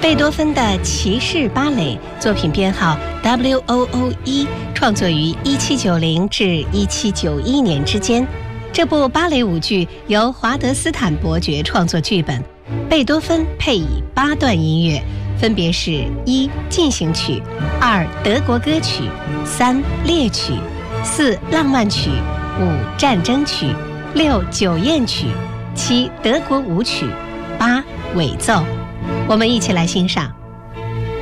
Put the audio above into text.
贝多芬的骑士芭蕾作品编号 WOO1，创作于1790至1791年之间。这部芭蕾舞剧由华德斯坦伯爵创作剧本，贝多芬配以8段音乐，分别是1进行曲、2德国歌曲、3烈曲、4浪漫曲、5战争曲、6酒宴曲、7德国舞曲、8尾奏。我们一起来欣赏。